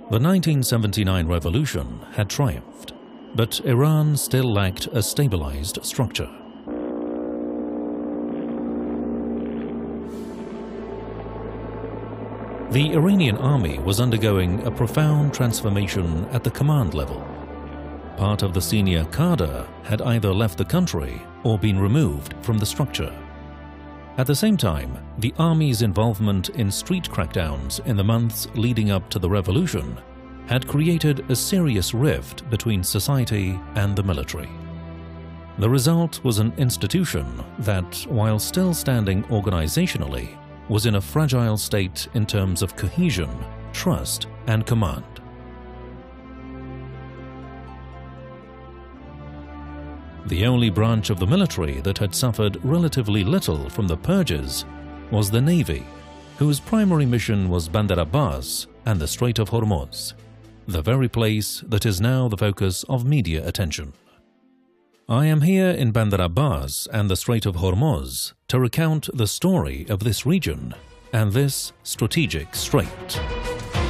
The 1979 revolution had triumphed, but Iran still lacked a stabilized structure. The Iranian army was undergoing a profound transformation at the command level. Part of the senior cadre had either left the country or been removed from the structure. At the same time, the army's involvement in street crackdowns in the months leading up to the revolution had created a serious rift between society and the military. The result was an institution that, while still standing organizationally, was in a fragile state in terms of cohesion, trust, and command. The only branch of the military that had suffered relatively little from the purges was the Navy, whose primary mission was Bandar Abbas and the Strait of Hormuz, the very place that is now the focus of media attention. I am here in Bandar Abbas and the Strait of Hormuz to recount the story of this region and this strategic strait.